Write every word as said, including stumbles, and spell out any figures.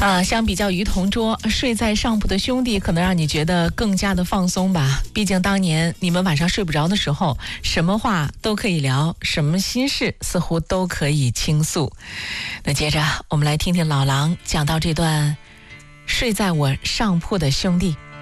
啊，相比较于同桌睡在上铺的兄弟，可能让你觉得更加的放松吧。毕竟当年你们晚上睡不着的时候，什么话都可以聊，什么心事似乎都可以倾诉。那接着我们来听听老狼讲到这段睡在我上铺的兄弟。